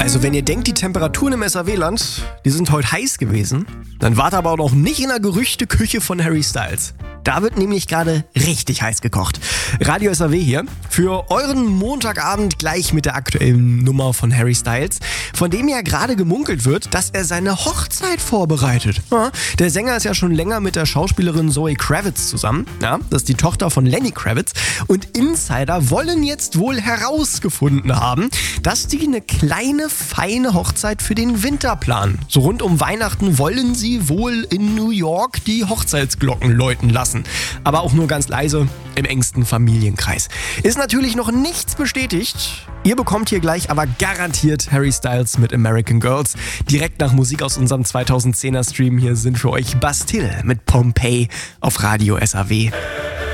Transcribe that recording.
Also wenn ihr denkt, die Temperaturen im SAW-Land, die sind heute heiß gewesen, dann wart aber auch noch nicht in der Gerüchteküche von Harry Styles. Da wird nämlich gerade richtig heiß gekocht. Radio SAW hier für euren Montagabend gleich mit der aktuellen Nummer von Harry Styles, von dem ja gerade gemunkelt wird, dass er seine Hochzeit vorbereitet. Ja, der Sänger ist ja schon länger mit der Schauspielerin Zoe Kravitz zusammen. Ja, das ist die Tochter von Lenny Kravitz. Und Insider wollen jetzt wohl herausgefunden haben, dass die eine kleine, feine Hochzeit für den Winter planen. So rund um Weihnachten wollen sie wohl in New York die Hochzeitsglocken läuten lassen. Aber auch nur ganz leise im engsten Familienkreis. Ist natürlich noch nichts bestätigt. Ihr bekommt hier gleich aber garantiert Harry Styles mit American Girls. Direkt nach Musik aus unserem 2010er Stream hier sind für euch Bastille mit Pompeii auf Radio SAW.